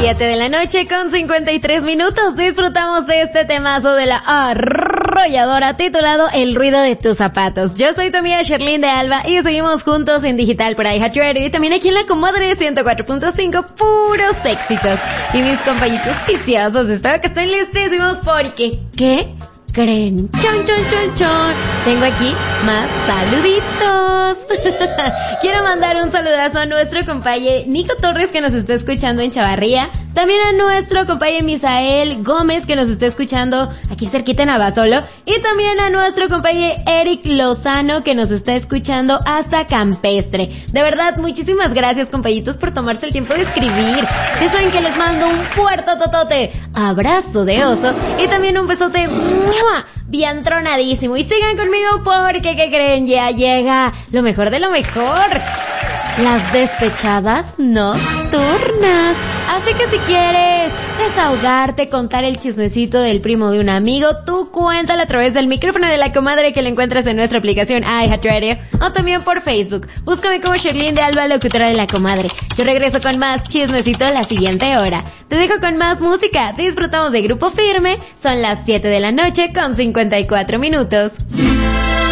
7 de la noche con 53 minutos. Disfrutamos de este temazo de la arrolladora titulado El ruido de tus zapatos. Yo soy tu amiga Sherlyn de Alba y seguimos juntos en digital por iHeartRadio y también aquí en la Comadre 104.5, puros éxitos. Y mis compañitos viciosos, espero que estén listísimos porque ¿qué creen? Chon, chon, chon, chon. Tengo aquí más saluditos. Quiero mandar un saludazo a nuestro compañero Nico Torres que nos está escuchando en Chavarría. También a nuestro compañero Misael Gómez que nos está escuchando aquí cerquita en Abasolo. Y también a nuestro compañero Eric Lozano que nos está escuchando hasta Campestre. De verdad, muchísimas gracias compañitos por tomarse el tiempo de escribir. Ya saben que les mando un fuerte totote abrazo de oso y también un besote bien tronadísimo. Y sigan conmigo porque, ¿qué creen? Ya llega lo mejor de lo mejor. Las despechadas nocturnas. Así que si quieres desahogarte, contar el chismecito del primo de un amigo, tú cuéntalo a través del micrófono de la Comadre que lo encuentras en nuestra aplicación iHeartRadio o también por Facebook. Búscame como Sherlyn de Alba, locutora de la Comadre. Yo regreso con más chismecito la siguiente hora. Te dejo con más música. Disfrutamos de Grupo Firme. Son las 7 de la noche con 54 minutos.